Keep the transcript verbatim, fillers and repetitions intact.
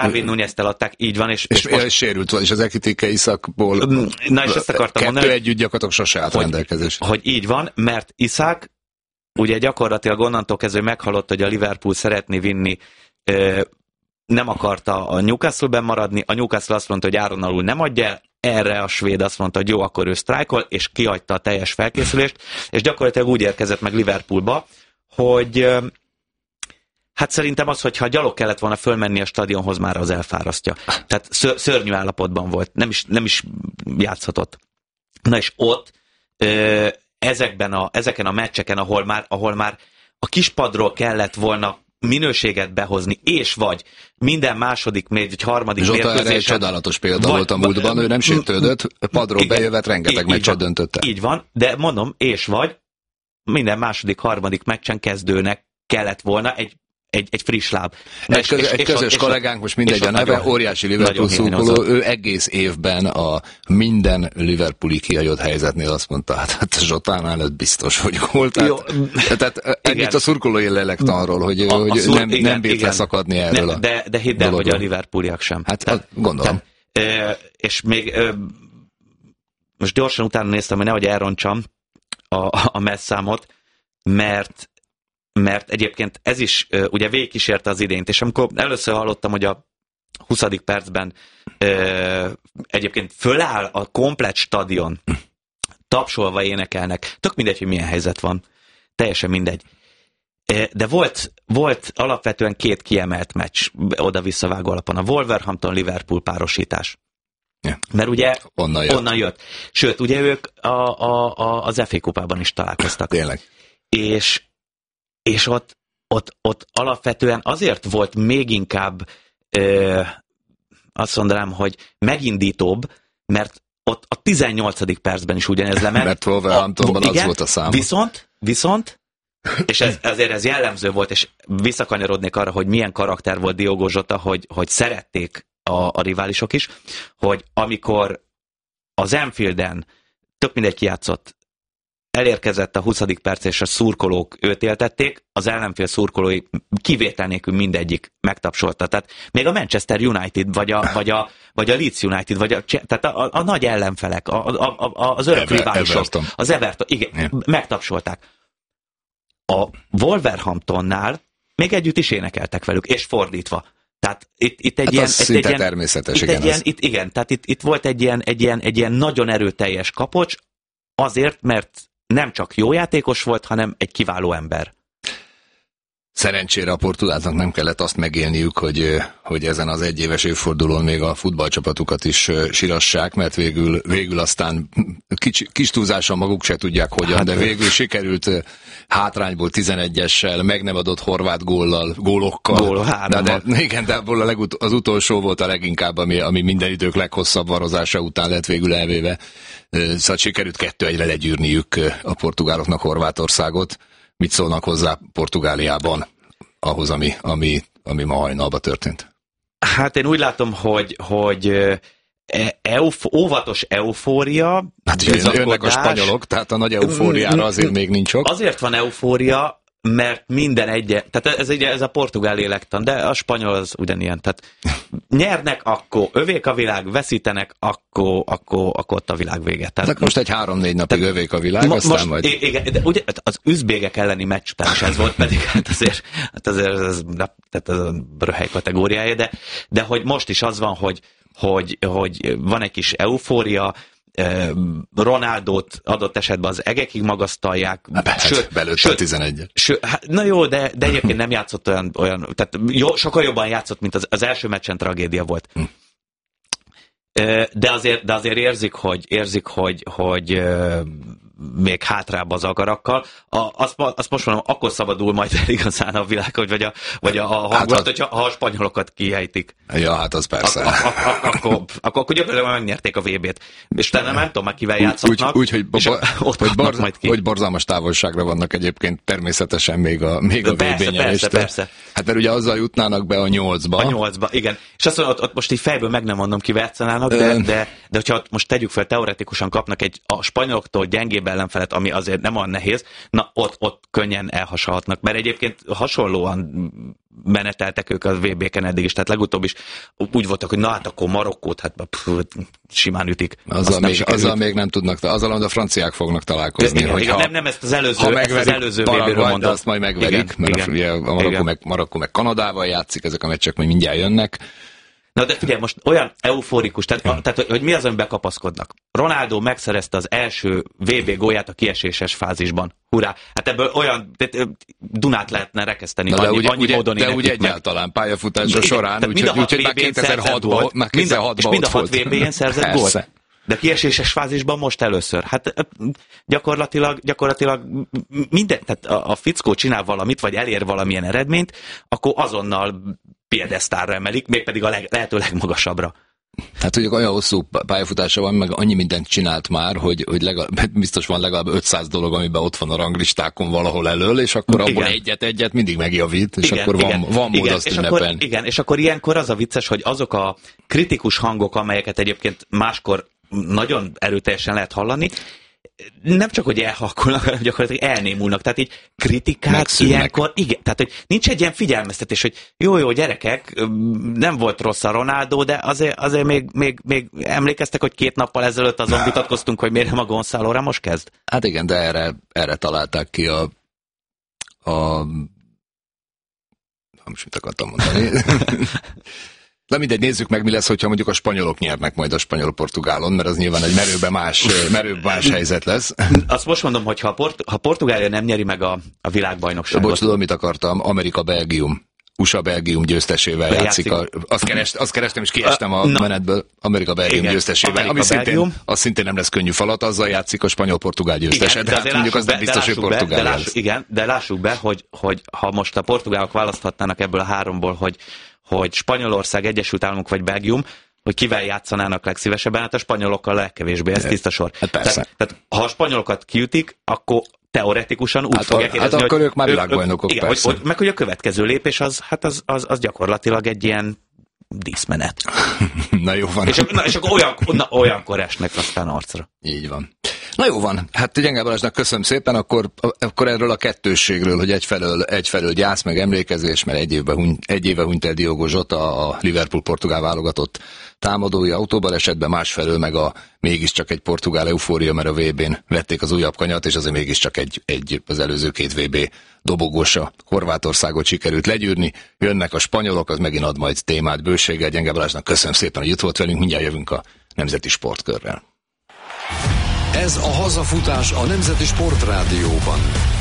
Darwin Núñezt eladták, így van. És, és, és most... sérült van, és az Ekitike Iszakból Na, és ezt akartam kettő mondani, együtt gyakorlatilag sose állt rendelkezés. Hogy így van, mert Iszák ugye gyakorlatilag onnantól kezdve meghallott, hogy a Liverpool szeretné vinni, nem akarta a Newcastle-ben maradni, a Newcastle azt mondta, hogy áron alul nem adja el, erre a svéd azt mondta, hogy jó, akkor ő sztrájkol, és kihagyta a teljes felkészülést, és gyakorlatilag úgy érkezett meg Liverpoolba, hogy hát szerintem az, hogyha gyalog kellett volna fölmenni a stadionhoz, már az elfárasztja. Tehát ször, szörnyű állapotban volt, nem is, nem is játszhatott. Na és ott ezekben a, ezeken a meccseken, ahol már, ahol már a kispadról kellett volna minőséget behozni, és vagy minden második, vagy harmadik Zsota mérkőzésen... erre egy csodálatos példa vagy, volt a múltban, ő nem sértődött, padról igen, bejövet, rengeteg meccset döntötte. Így van, de mondom, és vagy minden második, harmadik meccsen kezdőnek kellett volna egy Egy, egy friss láb. Na, egy, köz, és, egy közös és kollégánk, most mindegy a neve, óriási Liverpool szurkoló, ő egész évben a minden Liverpooli kihagyott helyzetnél azt mondta, hát, hát Zsotánál ez biztos, hogy volt. Tehát, tehát ennyit a szurkolói lélektanról, hogy, a, hogy a szur, nem, igen, nem bírt leszakadni erről ne, a De, de hidd el, hogy a Liverpooliak sem. Hát tehát, gondolom. Tehát, és még most gyorsan utána néztem, hogy nehogy elrontsam a, a messzámot, mert mert egyébként ez is ugye végigkísérte az idényt, és amikor először hallottam, hogy a huszadik percben egyébként föláll a komplett stadion, tapsolva énekelnek, tök mindegy, hogy milyen helyzet van, teljesen mindegy. De volt, volt alapvetően két kiemelt meccs oda-visszavágó alapon, a Wolverhampton-Liverpool párosítás. Ja. Mert ugye onnan jött. onnan jött. Sőt, ugye ők a, a, a, az ef á kupában is találkoztak. Tényleg. És És ott, ott, ott alapvetően azért volt még inkább ö, azt mondanám, hogy megindítóbb, mert ott a tizennyolcadik percben is ugyanez lement. Mert Wolverhamptonban az volt a szám. Viszont, viszont, és ez, ezért ez jellemző volt, és visszakanyarodnék arra, hogy milyen karakter volt Diogo Jota, hogy, hogy szerették a, a riválisok is, hogy amikor az Anfielden tök mindegy kijátszott, elérkezett a huszadik perc, és a szurkolók őt éltették, az ellenfél szurkolói kivétel nélkül mindegyik megtapsolta. Tehát még a Manchester United, vagy a, vagy a, vagy a Leeds United, vagy a, tehát a, a, a nagy ellenfelek, a, a, a, az örök riválisok, Everton. az Everton, igen, yeah. megtapsolták. A Wolverhamptonnál még együtt is énekeltek velük, és fordítva. Tehát itt, itt egy hát ilyen... Az szinte egy ilyen, természetes, itt igen. Egy ilyen, itt, igen, tehát itt, itt volt egy ilyen, egy, ilyen, egy ilyen nagyon erőteljes kapocs, azért, mert nem csak jó játékos volt, hanem egy kiváló ember. Szerencsére a portugálnak nem kellett azt megélniük, hogy, hogy ezen az egyéves évfordulón még a futballcsapatukat is sírassák, mert végül, végül aztán kis, kis túlzáson maguk se tudják hogyan, hát, de végül sikerült hátrányból tizenegyessel, meg nem adott horvát góllal, gólokkal. Gól, de, de, igen, de abból a legut- az utolsó volt a leginkább, ami, ami minden idők leghosszabb varozása után lett végül elvéve. Szóval sikerült kettő egyre legyűrniük a portugáloknak Horvátországot. Mit szólnak hozzá Portugáliában ahhoz, ami, ami, ami ma hajnalban történt? Hát én úgy látom, hogy, hogy euf, óvatos eufória. Hát jönnek a spanyolok, tehát a nagy eufóriára azért még nincs ok. Azért van eufória, mert minden egye, tehát ez, ez a portugál lélektan, de a spanyol az ugyanilyen. Tehát nyernek, akkor övék a világ, veszítenek, akkor, akkor, akkor ott a világ vége. Tehát, most egy három-négy napig tehát, övék a világ, mo- aztán most, majd... Igen, de ugye az üzbégek elleni meccs után is ez volt, pedig hát azért, hát azért ez, tehát ez a röhely kategóriája, de, de hogy most is az van, hogy, hogy, hogy van egy kis eufória, Ronaldót adott esetben az egekig magasztalják. Hát, sőt, belőtt tizenegy. Sőt, hát, na jó, de, de egyébként nem játszott olyan, olyan tehát jó, sokkal jobban játszott, mint az, az első meccsen tragédia volt. Hm. De azért, de azért érzik, hogy, érzik, hogy, hogy még hátrább az agarakkal. A, azt, azt most mondom, akkor szabadul majd el igazán a világ, hogy vagy a, vagy a hangulat, hát, hogyha ha a spanyolokat kihejtik. Ja, hát az persze. Ak- ak- ak- akkor, akkor, akkor gyakorlatilag megnyerték a vé bét. És utána nem tudom már kivel játszottak. Úgy, úgy hogy, bo- hogy, barz, majd ki. hogy borzalmas távolságra vannak egyébként természetesen még a, még a vé bé persze, persze. Hát mert ugye azzal jutnának be a nyolcba. A nyolcba, igen. És azt mondom, ott, ott most így fejből meg nem mondom, kivel játszanának, de, de, de hogyha most tegyük fel, teoretikusan kapnak egy a spanyoloktól gyengébb ellenfelet, ami azért nem olyan nehéz, na ott, ott könnyen elhasalhatnak, mert egyébként hasonlóan meneteltek ők a vé bé-ken eddig is, tehát legutóbb is úgy voltak, hogy na hát akkor Marokkót, hát pff, simán ütik. Azzal még, azzal még nem tudnak, azzal, hogy a franciák fognak találkozni. Igen, hogy igen, ha, nem, nem ezt az előző, ha megverik, ezt az előző vé bé-ről mondom. Azt majd megverik, igen, mert igen, a, ugye, a Marokkó, meg, Marokkó meg Kanadával játszik, ezek a meccsek majd mindjárt jönnek. Na de figyelj, most olyan euforikus, tehát, a, tehát hogy, hogy mi az, amiben kapaszkodnak. Ronaldo megszerezte az első vé bé gólját a kieséses fázisban. Hurrá! Hát ebből olyan tehát, Dunát lehetne rekeszteni. Na, de annyi, ugye, annyi ugye, módon de ugye egyáltalán pályafutása során, úgyhogy úgy, úgy, már kétezer-hatban már kétezer-hatban mind a hat vé bé-en szerzett gólt. De kieséses fázisban most először. Hát gyakorlatilag, gyakorlatilag minden, tehát a, a fickó csinál valamit, vagy elér valamilyen eredményt, akkor azonnal piedesztárra emelik, mégpedig a leg, lehető legmagasabbra. Hát ugye olyan hosszú pályafutása van, meg annyi mindent csinált már, hogy, hogy legalább, biztos van legalább ötszáz dolog, amiben ott van a ranglistákon valahol elől, és akkor abból egyet-egyet mindig megjavít, és igen, akkor van, igen, van mód igen, azt ünnepelni. Igen, és akkor ilyenkor az a vicces, hogy azok a kritikus hangok, amelyeket egyébként máskor nagyon erőteljesen lehet hallani, nem csak, hogy elhalkulnak, hanem gyakorlatilag elnémulnak. Tehát így kritikát megszűnnek. Ilyenkor, igen, tehát hogy nincs egy ilyen figyelmeztetés, hogy jó, jó, gyerekek, nem volt rossz a Ronaldo, de azért, azért még, még, még emlékeztek, hogy két nappal ezelőtt azon vitatkoztunk, hogy miért nem a Gonzalo Ramos kezd? Hát igen, de erre, erre találták ki a, a most mit akartam mondani. De mindegy, nézzük meg, mi lesz, hogyha mondjuk a spanyolok nyernek majd a spanyol-portugálon, mert az nyilván egy merőben más, merőbb más helyzet lesz. Azt most mondom, hogy ha, a Port- ha Portugália nem nyeri meg a, a világbajnokságot. Bocs, tudom, mit akartam. Amerika-Belgium. u es á-Belgium győztesével játszik. játszik. A, azt, kerest, azt kerestem, és kiestem a, a menetből. Amerika-Belgium győztesével. Amerika, ami szintén, az szintén nem lesz könnyű falat, azzal játszik a spanyol-portugál győztese. De hát mondjuk az nem biztos, hogy Portugál lesz. Igen, de lássuk be, hogy, hogy ha most a portugálok választhatnának ebből a háromból, hogy hogy Spanyolország, Egyesült Államok vagy Belgium, hogy kivel játszanának legszívesebben, hát a spanyolokkal legkevésbé, ez tiszta sor. Hát tehát, tehát ha a spanyolokat kiütik, akkor teoretikusan úgy hát fogják érezni, hát akkor hogy ők már világbajnokok, igen, hogy, hogy, meg hogy a következő lépés az, hát az, az, az gyakorlatilag egy ilyen díszmenet. Na jó van. És, na, és akkor olyan, na, olyankor esnek aztán arcra. Így van. Na jó van, hát Gyenge Balázsnak köszönöm szépen, akkor, akkor erről a kettősségről, hogy egyfelől, egyfelől gyász meg emlékezés, mert egy, évben huny, egy éve hunyt el Diogo Jota, a Liverpool portugál válogatott támadója autóbalesetben, másfelől meg a mégiscsak egy portugál eufória, mert a vé bén vették az újabb kanyart, és azért mégiscsak egy, egy az előző két vé bé dobogósa Horvátországot sikerült legyűrni. Jönnek a spanyolok, az megint ad majd témát bőséggel. Gyenge Balázsnak köszönöm szépen, hogy itt volt velünk, mindjárt jövünk a Nemzeti Sportkörrel. Ez a hazafutás a Nemzeti Sportrádióban.